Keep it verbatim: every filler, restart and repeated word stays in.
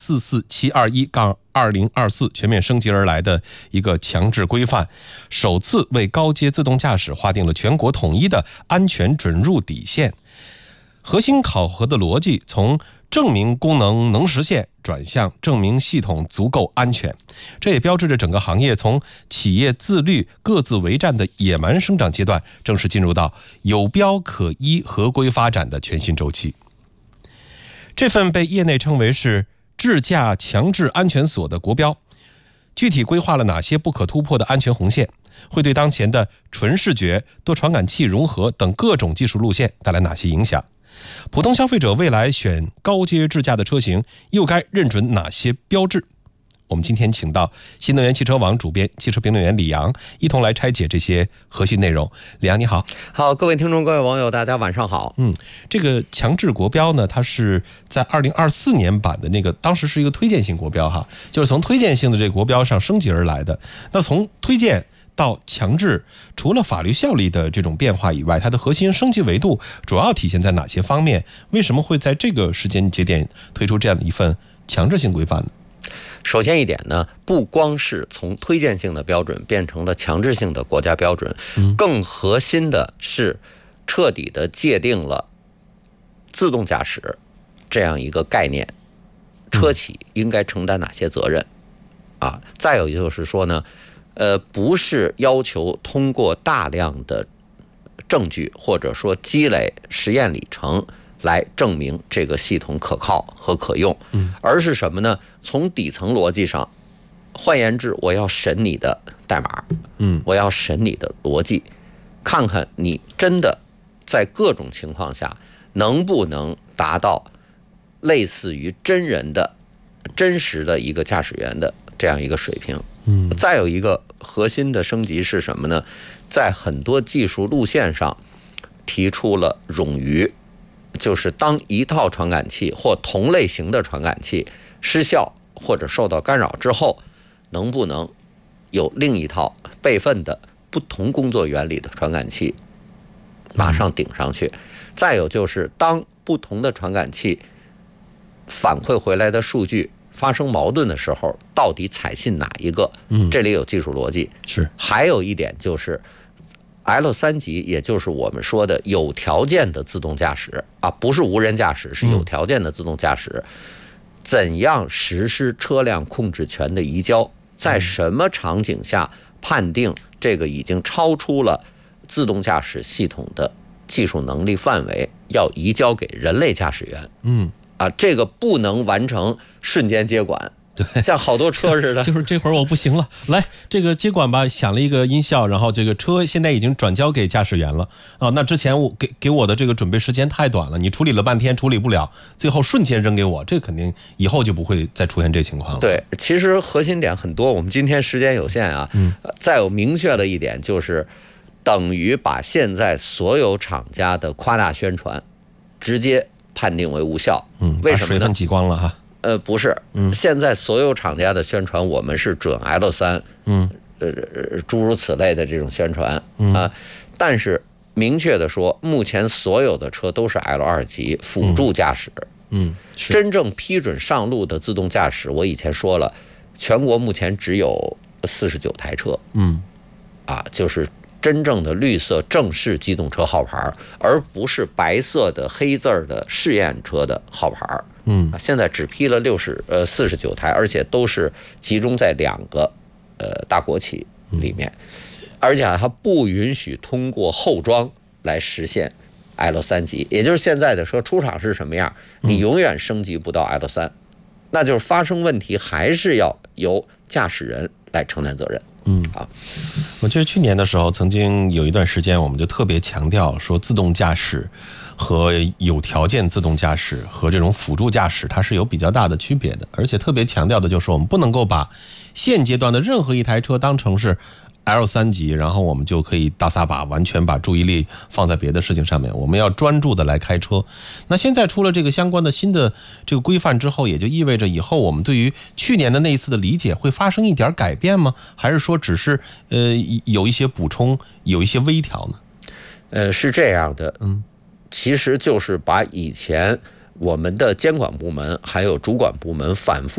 四四七二一杠二零二四全面升级而来的一个强制规范，首次为高阶自动驾驶划定了全国统一的安全准入底线。核心考核的逻辑从证明功能能实现转向证明系统足够安全，这也标志着整个行业从企业自律各自为战的野蛮生长阶段，正式进入到有标可依合规发展的全新周期。这份被业内称为是智驾强制安全锁的国标，具体规划了哪些不可突破的安全红线，会对当前的纯视觉、多传感器融合等各种技术路线带来哪些影响？普通消费者未来选高阶智驾的车型又该认准哪些标志？我们今天请到新能源汽车网主编、汽车评论员李阳，一同来拆解这些核心内容。李阳你好。 好，各位听众、各位网友，大家晚上好。 嗯，这个强制国标呢，它是在二零二四年版的那个，当时是一个推荐性国标哈，就是从推荐性的这个国标上升级而来的。那从推荐到强制，除了法律效力的这种变化以外，它的核心升级维度主要体现在哪些方面？为什么会在这个时间节点推出这样的一份强制性规范呢？ 首先一点呢，不光是从推荐性的标准变成了强制性的国家标准，更核心的是彻底的界定了自动驾驶这样一个概念，车企应该承担哪些责任啊？再有就是说呢，呃，不是要求通过大量的证据或者说积累实验里程来证明这个系统可靠和可用，而是什么呢？从底层逻辑上，换言之，我要审你的代码，嗯，我要审你的逻辑，看看你真的在各种情况下能不能达到类似于真人的、真实的一个驾驶员的这样一个水平。嗯，再有一个核心的升级是什么呢？在很多技术路线上提出了冗余。就是当一套传感器或同类型的传感器失效或者受到干扰之后，能不能有另一套备份的不同工作原理的传感器马上顶上去？再有就是当不同的传感器反馈回来的数据发生矛盾的时候，到底采信哪一个？这里有技术逻辑。是。还有一点就是L 三级，也就是我们说的有条件的自动驾驶啊，不是无人驾驶，是有条件的自动驾驶。嗯、怎样实施车辆控制权的移交？在什么场景下判定这个已经超出了自动驾驶系统的技术能力范围，要移交给人类驾驶员？嗯，啊，这个不能完成瞬间接管。对，像好多车似的， 就是这会儿我不行了，来这个接管吧，响了一个音效，然后这个车现在已经转交给驾驶员了啊。那之前我给给我的这个准备时间太短了，你处理了半天处理不了，最后瞬间扔给我，这肯定以后就不会再出现这情况了。 对，其实核心点很多，我们今天时间有限啊，嗯，再有明确的一点就是，等于把现在所有厂家的夸大宣传直接判定为无效。嗯，为什么呢？ 把水分挤光了哈。 呃，不是，嗯，现在所有厂家的宣传，我们是准 L 三，嗯，呃，诸如此类的这种宣传啊、呃，但是明确的说，目前所有的车都是 L 二级辅助驾驶，嗯，真正批准上路的自动驾驶，我以前说了，全国目前只有四十九台车，嗯，啊，就是真正的绿色正式机动车号牌，而不是白色的黑字的试验车的号牌。嗯，现在只批了六十呃四十九台，而且都是集中在两个呃大国企里面，而且它不允许通过后装来实现 L 三级，也就是现在的车出厂是什么样，你永远升级不到 L 三，那就是发生问题还是要由驾驶人来承担责任。嗯啊， 我记得去年的时候，曾经有一段时间，我们就特别强调说，自动驾驶和有条件自动驾驶和这种辅助驾驶，它是有比较大的区别的。而且特别强调的就是，我们不能够把现阶段的任何一台车当成是 L 三级，然后我们就可以大撒把，完全把注意力放在别的事情上面。我们要专注的来开车。那现在出了这个相关的新的这个规范之后，也就意味着以后我们对于去年的那一次的理解会发生一点改变吗？还是说只是呃有一些补充，有一些微调呢？ 呃，是这样的，嗯，其实就是把以前我们的监管部门还有主管部门反复